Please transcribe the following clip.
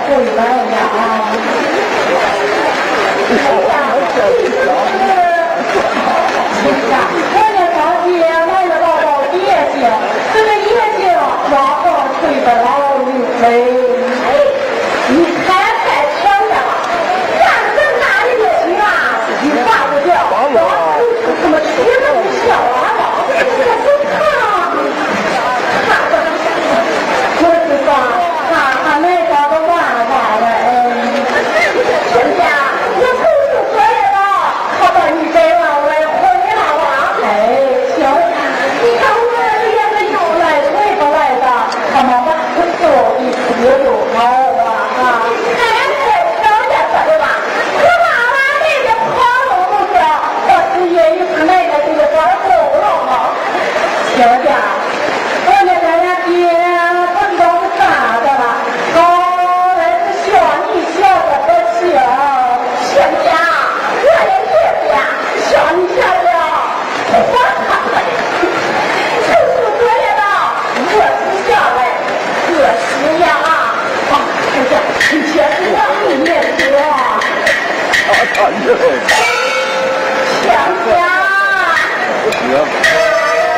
回来呀！我那上街买了包夜景，这个夜景往后吹的老绿你开太强了，干这哪里也行啊，你发不掉，怎么学的不小啊？我知道，他那个都忘了人家我不是回来了，他把你给了我回来了，行，你看我也是又来回不来的，他妈妈不走，你也有好。